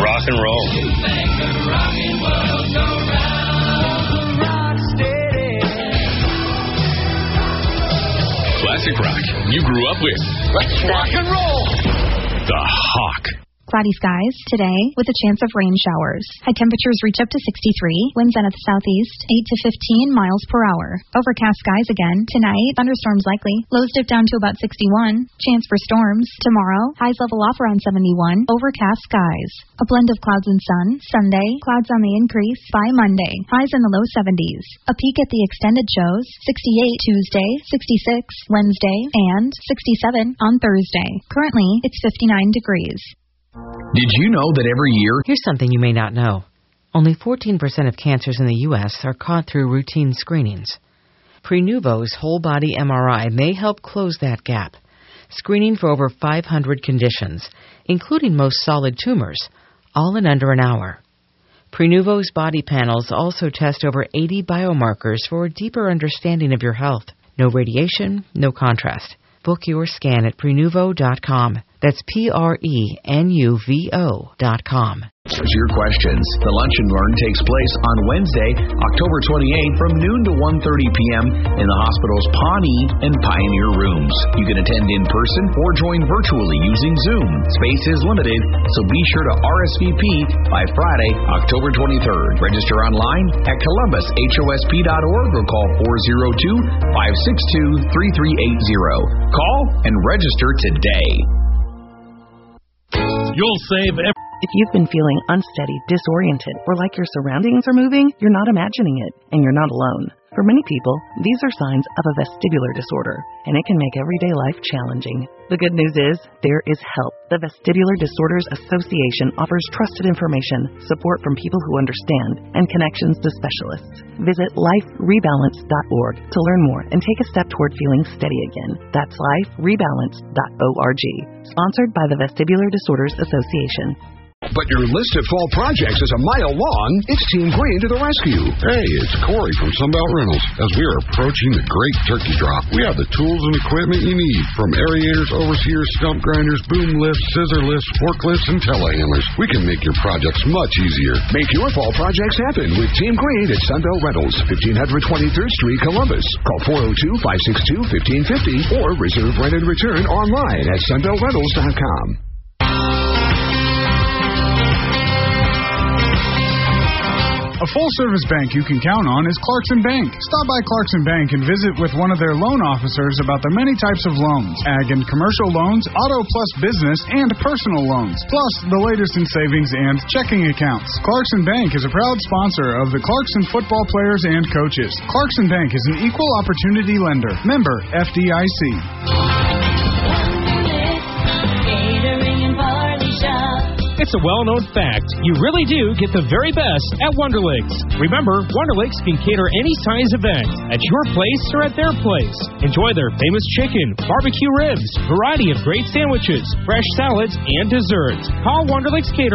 rock and roll. Classic rock you grew up with. Let's rock and roll. The Hawk. Cloudy skies today with a chance of rain showers. High temperatures reach up to 63. Winds out of the southeast, 8 to 15 miles per hour. Overcast skies again. Tonight, thunderstorms likely. Lows dip down to about 61. Chance for storms. Tomorrow, highs level off around 71. Overcast skies. A blend of clouds and sun. Sunday, clouds on the increase. By Monday, highs in the low 70s. A peak at the extended shows. 68 Tuesday, 66 Wednesday, and 67 on Thursday. Currently, it's 59 degrees. Did you know that every year... Here's something you may not know. Only 14% of cancers in the U.S. are caught through routine screenings. Prenuvo's whole-body MRI may help close that gap, screening for over 500 conditions, including most solid tumors, all in under an hour. Prenuvo's body panels also test over 80 biomarkers for a deeper understanding of your health. No radiation, no contrast. Book your scan at Prenuvo.com. That's Prenuvo.com. Answers your questions. The Lunch and Learn takes place on Wednesday, October 28th from noon to 1:30 p.m. in the hospital's Pawnee and Pioneer rooms. You can attend in person or join virtually using Zoom. Space is limited, so be sure to RSVP by Friday, October 23rd. Register online at ColumbusHOSP.org or call 402-562-3380. Call and register today. You'll save If you've been feeling unsteady, disoriented, or like your surroundings are moving, you're not imagining it, and you're not alone. For many people, these are signs of a vestibular disorder, and it can make everyday life challenging. The good news is, there is help. The Vestibular Disorders Association offers trusted information, support from people who understand, and connections to specialists. Visit liferebalance.org to learn more and take a step toward feeling steady again. That's liferebalance.org. Sponsored by the Vestibular Disorders Association. But your list of fall projects is a mile long. It's Team Green to the rescue. Hey, it's Corey from Sunbelt Rentals. As we are approaching the great turkey drop, we have the tools and equipment you need, from aerators, overseers, stump grinders, boom lifts, scissor lifts, forklifts, and telehandlers. We can make your projects much easier. Make your fall projects happen with Team Green at Sunbelt Rentals, 1500 23rd Street, Columbus. Call 402-562-1550 or reserve, rent, and return online at sunbeltrentals.com. A full-service bank you can count on is Clarkson Bank. Stop by Clarkson Bank and visit with one of their loan officers about the many types of loans: ag and commercial loans, auto plus business, and personal loans, plus the latest in savings and checking accounts. Clarkson Bank is a proud sponsor of the Clarkson football players and coaches. Clarkson Bank is an equal opportunity lender. Member FDIC. It's a well-known fact. You really do get the very best at Wonderlicks. Remember, Wonderlicks can cater any size event at your place or at their place. Enjoy their famous chicken, barbecue ribs, variety of great sandwiches, fresh salads, and desserts. Call Wonderlicks Catering